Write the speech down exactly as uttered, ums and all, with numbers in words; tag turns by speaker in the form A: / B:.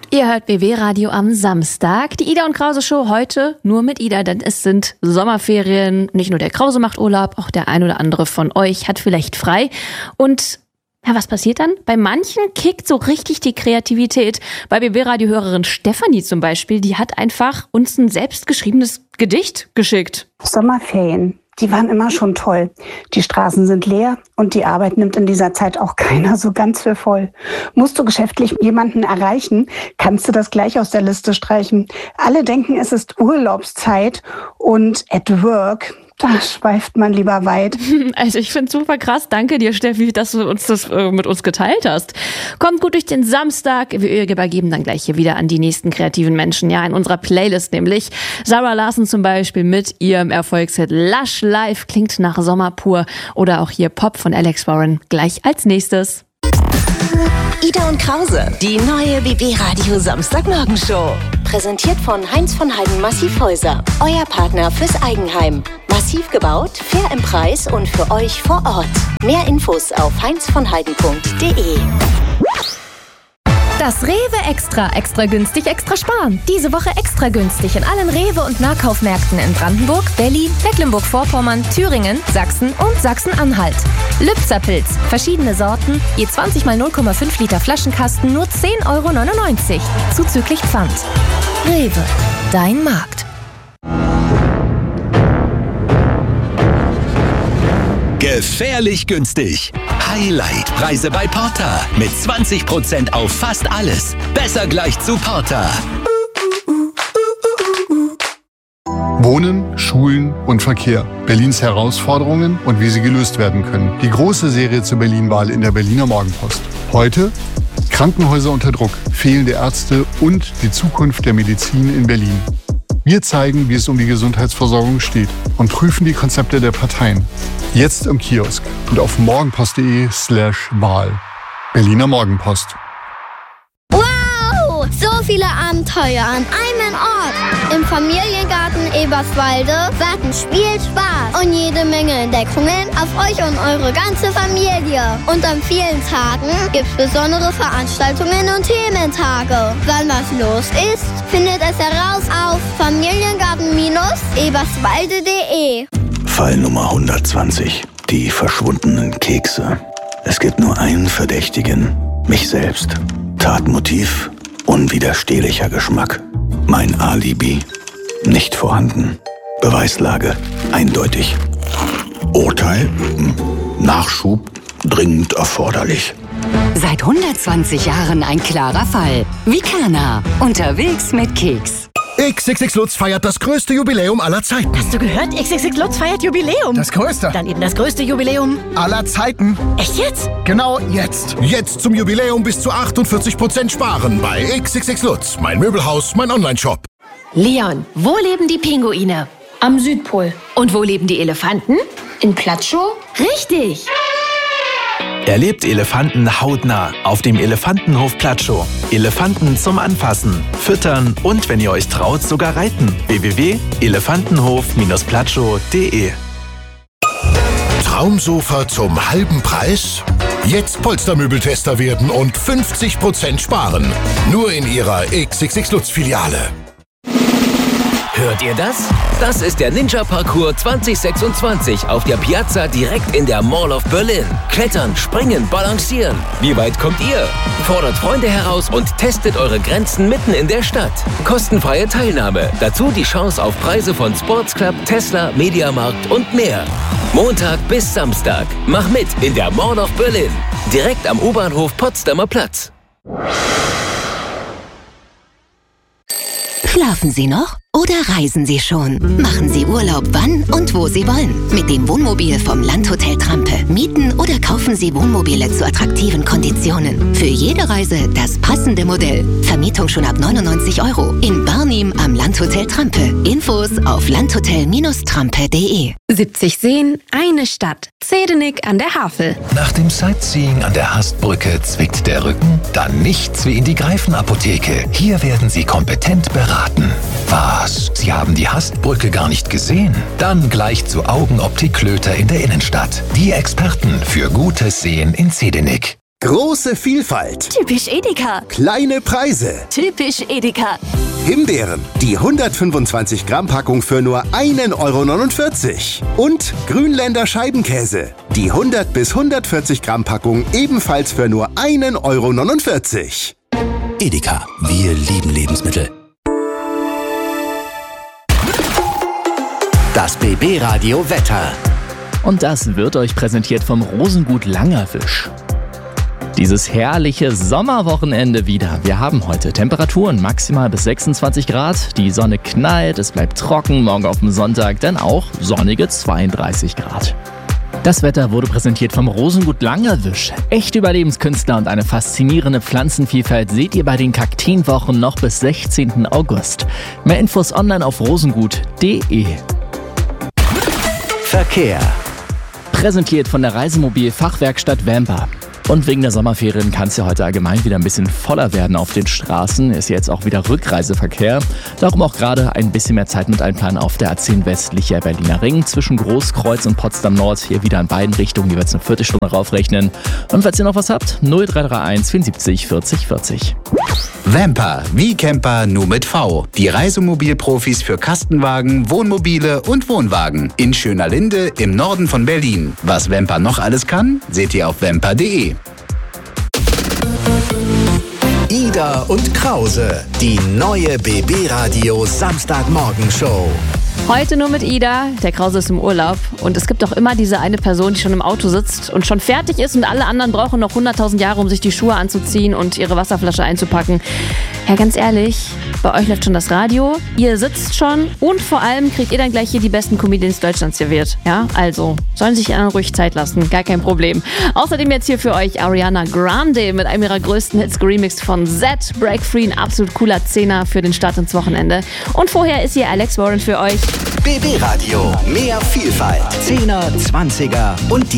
A: Ihr hört B W Radio am Samstag. Die Ida und Krause Show heute nur mit Ida, denn es sind Sommerferien. Nicht nur der Krause macht Urlaub, auch der ein oder andere von euch hat vielleicht frei. Und ja, was passiert dann? Bei manchen kickt so richtig die Kreativität. Bei B W Radio-Hörerin Stefanie zum Beispiel, die hat einfach uns ein selbstgeschriebenes Gedicht geschickt.
B: Sommerferien. Die waren immer schon toll. Die Straßen sind leer und die Arbeit nimmt in dieser Zeit auch keiner so ganz für voll. Musst du geschäftlich jemanden erreichen, kannst du das gleich aus der Liste streichen. Alle denken, es ist Urlaubszeit und at work, da schweift man lieber weit.
A: Also ich finde super krass. Danke dir, Steffi, dass du uns das äh, mit uns geteilt hast. Kommt gut durch den Samstag. Wir übergeben dann gleich hier wieder an die nächsten kreativen Menschen. Ja, in unserer Playlist nämlich. Sarah Larson zum Beispiel mit ihrem Erfolgshit Lush Life klingt nach Sommer pur. Oder auch hier Pop von Alex Warren gleich als nächstes.
C: Ida und Krause, die neue B W Radio Samstagmorgenshow. Präsentiert von Heinz von Heiden Massivhäuser. Euer Partner fürs Eigenheim. Massiv gebaut, fair im Preis und für euch vor Ort. Mehr Infos auf heinz von heiden punkt de.
D: Das Rewe Extra. Extra günstig, extra sparen. Diese Woche extra günstig in allen Rewe- und Nahkaufmärkten in Brandenburg, Berlin, Mecklenburg-Vorpommern, Thüringen, Sachsen und Sachsen-Anhalt. Lübzer-Pilz. Verschiedene Sorten. Je zwanzig mal null Komma fünf Liter Flaschenkasten nur zehn Euro neunundneunzig. Zuzüglich Pfand. Rewe. Dein Markt.
E: Gefährlich günstig. Highlight-Preise bei Porter. Mit zwanzig Prozent auf fast alles. Besser gleich zu Porter.
F: Wohnen, Schulen und Verkehr. Berlins Herausforderungen und wie sie gelöst werden können. Die große Serie zur Berlin-Wahl in der Berliner Morgenpost. Heute Krankenhäuser unter Druck, fehlende Ärzte und die Zukunft der Medizin in Berlin. Wir zeigen, wie es um die Gesundheitsversorgung steht und prüfen die Konzepte der Parteien. Jetzt im Kiosk und auf morgenpost.de slash Wahl. Berliner Morgenpost.
G: Wow! So viele Abenteuer an einem Ort. Im Familiengarten Eberswalde warten Spiel, Spaß und jede Menge Entdeckungen auf euch und eure ganze Familie. Und an vielen Tagen gibt's besondere Veranstaltungen und Thementage. Wann was los ist, findet es heraus auf familiengarten eberswalde punkt de.
H: Fall Nummer hundertzwanzig. Die verschwundenen Kekse. Es gibt nur einen Verdächtigen. Mich selbst. Tatmotiv. Unwiderstehlicher Geschmack. Mein Alibi. Nicht vorhanden. Beweislage. Eindeutig. Urteil. Nachschub. Dringend erforderlich.
I: Seit hundertzwanzig Jahren ein klarer Fall. Vicana. Unterwegs mit Keks.
J: X X X Lutz feiert das größte Jubiläum aller Zeiten.
K: Hast du gehört? X X X Lutz feiert Jubiläum.
J: Das größte.
K: Dann eben das größte Jubiläum
J: aller Zeiten.
K: Echt jetzt?
J: Genau jetzt. Jetzt zum Jubiläum bis zu achtundvierzig Prozent sparen bei X X X Lutz. Mein Möbelhaus, mein Onlineshop.
L: Leon, wo leben die Pinguine?
M: Am Südpol.
L: Und wo leben die Elefanten?
M: In Platschow?
L: Richtig.
N: Erlebt Elefanten hautnah auf dem Elefantenhof Platschow. Elefanten zum Anfassen, Füttern und, wenn ihr euch traut, sogar reiten. w w w punkt elefantenhof platschow punkt de.
J: Traumsofa zum halben Preis? Jetzt Polstermöbeltester werden und fünfzig Prozent sparen. Nur in Ihrer X X X Lutz Filiale.
O: Hört ihr das? Das ist der Ninja Parcours zwanzig sechsundzwanzig auf der Piazza direkt in der Mall of Berlin. Klettern, springen, balancieren. Wie weit kommt ihr? Fordert Freunde heraus und testet eure Grenzen mitten in der Stadt. Kostenfreie Teilnahme. Dazu die Chance auf Preise von Sports Club, Tesla, Mediamarkt und mehr. Montag bis Samstag. Mach mit in der Mall of Berlin. Direkt am U-Bahnhof Potsdamer Platz.
I: Schlafen Sie noch? Oder reisen Sie schon? Machen Sie Urlaub wann und wo Sie wollen. Mit dem Wohnmobil vom Landhotel Trampe. Mieten oder kaufen Sie Wohnmobile zu attraktiven Konditionen. Für jede Reise das passende Modell. Vermietung schon ab neunundneunzig Euro. In Barnim am Landhotel Trampe. Infos auf landhotel Trampe punkt de.
P: siebzig Seen, eine Stadt. Zedenik an der Havel.
Q: Nach dem Sightseeing an der Hastbrücke zwickt der Rücken? Dann nichts wie in die Greifenapotheke. Hier werden Sie kompetent beraten. Was? Sie haben die Hastbrücke gar nicht gesehen? Dann gleich zu Augenoptik Klöter in der Innenstadt. Die Experten für gutes Sehen in Zedenik.
R: Große Vielfalt.
L: Typisch Edeka.
R: Kleine Preise.
L: Typisch Edeka.
R: Himbeeren, die hundertfünfundzwanzig Gramm Packung für nur ein Euro neunundvierzig. Und Grünländer Scheibenkäse, die hundert bis hundertvierzig Gramm Packung ebenfalls für nur ein Euro neunundvierzig.
H: Edeka, wir lieben Lebensmittel. Das B B-Radio Wetter.
S: Und das wird euch präsentiert vom Rosengut Langerwisch. Dieses herrliche Sommerwochenende wieder. Wir haben heute Temperaturen maximal bis sechsundzwanzig Grad. Die Sonne knallt, es bleibt trocken. Morgen auf dem Sonntag dann auch sonnige zweiunddreißig Grad. Das Wetter wurde präsentiert vom Rosengut Langerwisch. Echte Überlebenskünstler und eine faszinierende Pflanzenvielfalt seht ihr bei den Kakteenwochen noch bis sechzehnten August. Mehr Infos online auf rosengut punkt de.
H: Verkehr.
S: Präsentiert von der Reisemobil-Fachwerkstatt Vamper. Und wegen der Sommerferien kann es ja heute allgemein wieder ein bisschen voller werden auf den Straßen. Ist jetzt auch wieder Rückreiseverkehr. Darum auch gerade ein bisschen mehr Zeit mit einplanen auf der A zehn westlicher Berliner Ring. Zwischen Großkreuz und Potsdam Nord hier wieder in beiden Richtungen jeweils eine Viertelstunde raufrechnen. Und falls ihr noch was habt, null drei drei eins vierundsiebzig vierzig vierzig.
T: Vamper, wie Camper, nur mit V. Die Reisemobilprofis für Kastenwagen, Wohnmobile und Wohnwagen. In Schönerlinde im Norden von Berlin. Was Vamper noch alles kann, seht ihr auf vamper punkt de.
H: Ida und Krause, die neue B B-Radio Samstagmorgenshow.
A: Heute nur mit Ida, der Krause ist im Urlaub und es gibt auch immer diese eine Person, die schon im Auto sitzt und schon fertig ist und alle anderen brauchen noch hunderttausend Jahre, um sich die Schuhe anzuziehen und ihre Wasserflasche einzupacken. Ja, ganz ehrlich, bei euch läuft schon das Radio, ihr sitzt schon und vor allem kriegt ihr dann gleich hier die besten Comedians Deutschlands serviert. Ja, also, sollen sich anderen ruhig Zeit lassen, gar kein Problem. Außerdem jetzt hier für euch Ariana Grande mit einem ihrer größten Hits geremixed von Z, Break Free, ein absolut cooler Zehner für den Start ins Wochenende. Und vorher ist hier Alex Warren für euch.
H: B B-Radio, mehr Vielfalt, Zehner, Zwanziger und die